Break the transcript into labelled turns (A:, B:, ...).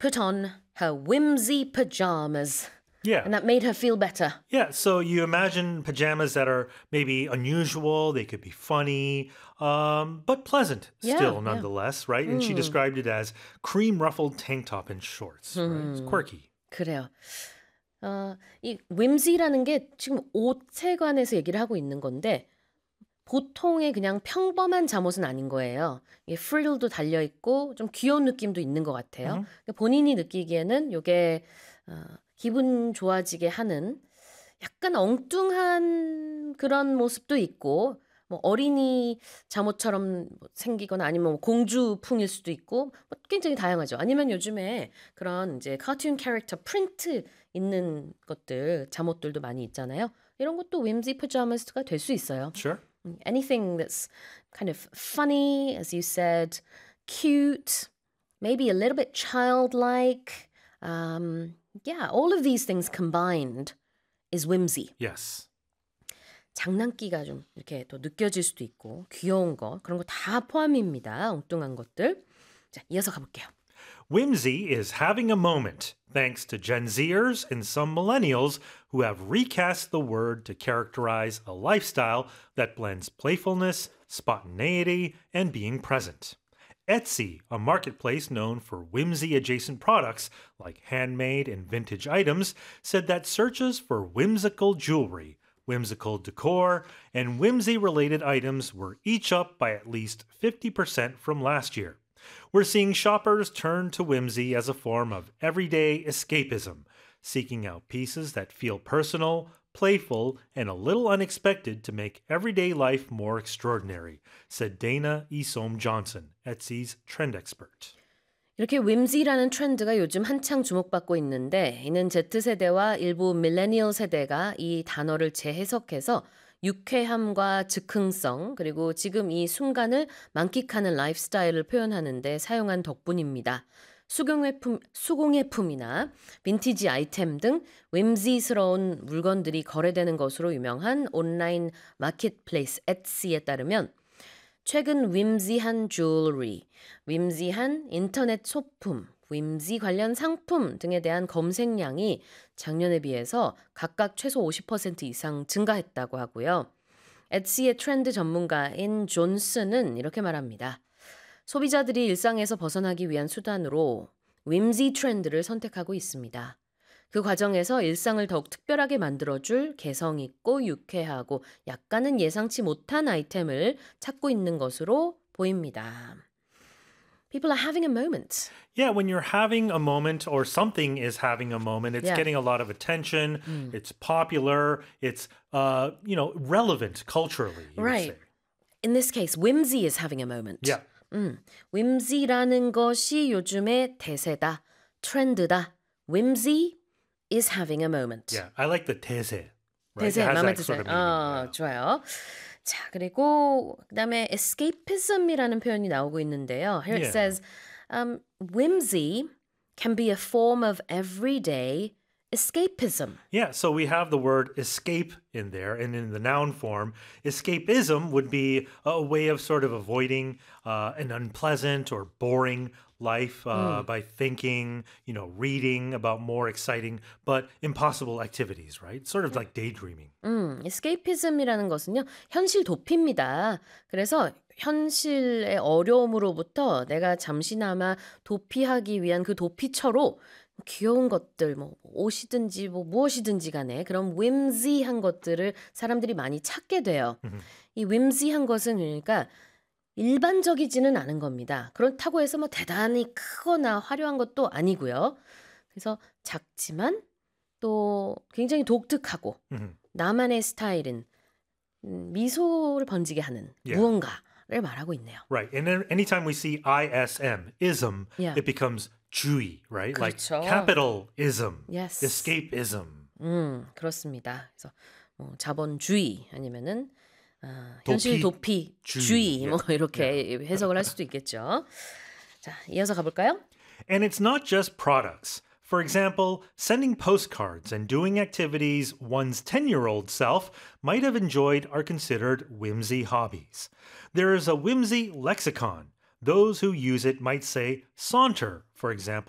A: put on her whimsy pajamas.
B: Yeah.
A: And that made her feel better.
B: Yeah, so you imagine pajamas that are maybe unusual, they could be funny, but pleasant still nonetheless, right? And she described it as cream ruffled tank top and shorts. Right? It's quirky.
A: 그래요. 이 whimsy라는 게 지금 옷에 관해서 얘기를 하고 있는 건데 보통의 그냥 평범한 잠옷은 아닌 거예요. 이게 프릴도 달려있고 좀 귀여운 느낌도 있는 것 같아요. 그러니까 본인이 느끼기에는 이게 기분 좋아지게 하는 약간 엉뚱한 그런 모습도 있고 뭐 어린이 잠옷처럼 생기거나 아니면 공주풍일 수도 있고 뭐 굉장히 다양하죠. 아니면 요즘에 그런 이제 카툰 캐릭터 프린트 있는 것들 잠옷들도 많이 있잖아요. 이런 것도 whimsy pajamas가 될 수 있어요.
B: Sure.
A: Anything that's kind of funny, as you said, cute, maybe a little bit childlike. Yeah, all of these things combined is whimsy.
B: Yes.
A: 장난기가 좀 이렇게 또 느껴질 수도 있고 귀여운 거 그런 거 다 포함입니다. 엉뚱한 것들. 자, 이어서 가볼게요.
B: Whimsy is having a moment, thanks to Gen Zers and some millennials who have recast the word to characterize a lifestyle that blends playfulness, spontaneity, and being present. Etsy, a marketplace known for whimsy-adjacent products like handmade and vintage items, said that searches for whimsical jewelry, whimsical decor, and whimsy-related items were each up by at least 50% from last year. We're seeing shoppers turn to whimsy as a form of everyday escapism, seeking out pieces that feel personal, playful, and a little unexpected to make everyday life more extraordinary, said Dana Isom Johnson, Etsy's trend expert.
A: 이렇게 whimsy라는 트렌드가 요즘 한창 주목받고 있는데 이는 Z세대와 일부 밀레니얼 세대가 이 단어를 재해석해서 유쾌함과 즉흥성 그리고 지금 이 순간을 만끽하는 라이프스타일을 표현하는 데 사용한 덕분입니다. 수공예품이나 빈티지 아이템 등 whimsy스러운 물건들이 거래되는 것으로 유명한 온라인 마켓플레이스 etsy 따르면 최근 whimsy한 jewelry, whimsy한 인터넷 소품, whimsy 관련 상품 등에 대한 검색량이 작년에 비해서 각각 최소 50% 이상 증가했다고 하고요. etsy 트렌드 전문가인 존슨은 이렇게 말합니다. 소비자들이 일상에서 벗어나기 위한 수단으로 whimsy 트렌드를 선택하고 있습니다. 그 과정에서 일상을 더욱 특별하게 만들어줄 개성 있고 유쾌하고 약간은 예상치 못한 아이템을 찾고 있는 것으로 보입니다. People are having a moment.
B: Yeah, when you're having a moment or something is having a moment, it's getting a lot of attention, it's popular, it's relevant culturally.
A: Right. In this case, whimsy is having a moment.
B: Yeah.
A: whimsy라는 것이 요즘의 대세다, 트렌드다. whimsy is having a moment.
B: Yeah, I like the 대세. Right?
A: 대세,
B: It has
A: 마음에
B: that sort
A: 드세요.
B: of meaning. Yeah.
A: 좋아요. 자, 그리고 그다음에 escapism이라는 표현이 나오고 있는데요. Here it says, whimsy can be a form of everyday escapism.
B: Yeah, so we have the word escape in there, and in the noun form, escapism would be a way of sort of avoiding an unpleasant or boring life by thinking, reading about more exciting but impossible activities, right? Sort of like daydreaming.
A: escapism이라는 것은요, 현실 도피입니다. 그래서 현실의 어려움으로부터 내가 잠시나마 도피하기 위한 그 도피처로 귀여운 것들, 옷이든지 무엇이든지 간에 그런 whimsy한 것들을 사람들이 많이 찾게 돼요. 이 whimsy한 것은 그러니까 일반적이지는 않은 겁니다. 그렇다고 해서 대단히 크거나 화려한 것도 아니고요. 그래서 작지만 또 굉장히 독특하고 나만의 스타일인 미소를 번지게 하는 무언가를 말하고 있네요.
B: Right. And then anytime we see ism, it becomes 주의, right?
A: 그렇죠.
B: Like capitalism,
A: Yes.
B: escapism.
A: 그렇습니다. 그래서 자본주의 아니면은 현실 도피, 주의 이렇게 해석을 할 수도 있겠죠. 자, 이어서 가볼까요?
B: And it's not just products. For example, sending postcards and doing activities one's 10-year-old self might have enjoyed are considered whimsy hobbies. There is a whimsy lexicon. Those who use it might say saunter, for example,